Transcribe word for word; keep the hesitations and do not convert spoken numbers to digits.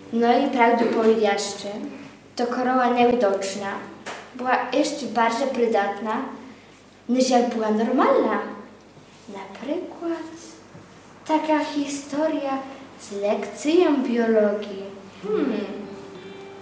No i prawdę powiedziawszy, to koroła niewidoczna była jeszcze bardziej przydatna, niż jak była normalna. Na przykład taka historia z lekcją biologii. Hmm.